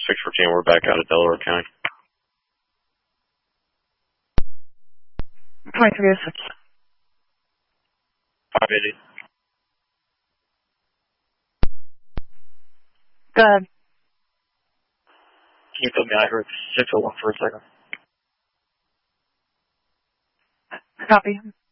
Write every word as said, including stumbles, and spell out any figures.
six fourteen, we're back out of Delaware County. twenty-three oh six. five eighty. Go ahead. Can you put me on for six oh one for a second? Copy.